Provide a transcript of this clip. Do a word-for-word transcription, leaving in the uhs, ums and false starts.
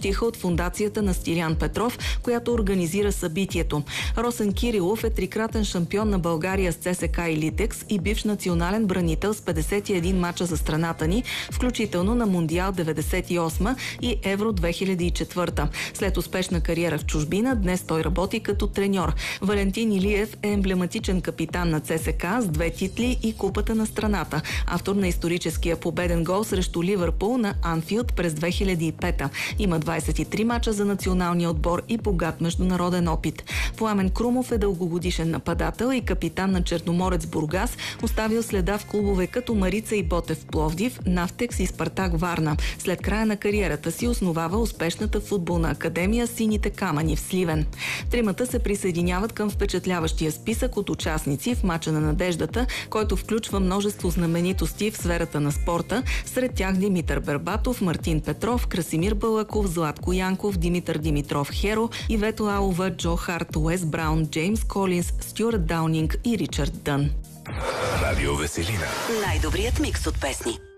съобщиха от фондацията на Стилян Петров, която организира събитието. Росен Кирилов е трикратен шампион на България с ЦСКА и Литекс и бивш национален бранител с петдесет и един мача за страната ни, включително на Мондиал деветдесет и осма и Евро две хиляди и четвърта. След успешна кариера в чужбина, днес той работи като треньор. Валентин Илиев е емблематичен капитан на ЦСКА с две титли и Купата на страната. Автор на историческия победен гол срещу Ливърпул на Анфилд през две хиляди и пета. Има двадесет и три мача за националния отбор и богат международен опит. Пламен Крумов е дългогодишен нападател и капитан на Черноморец Бургас, оставил следа в клубове като Марица и Ботев Пловдив, Нафтекс и Спартак Варна. След края на кариерата си основава успешната футболна академия Сините камъни в Сливен. Тримата се присъединяват към впечатляващия списък от участници в мача на надеждата, който включва множество знаменитости в сферата на спорта, сред тях Димитър Бербатов, Мартин Петров, Красимир Балаков, Златко Янков, Димитър Димитров Херо, Ивето Алова, Джо Харт, Уес Браун, Джеймс Колинс, Стюарт Даунинг и Ричард Дън. Радио Веселина. Най-добрият микс от песни.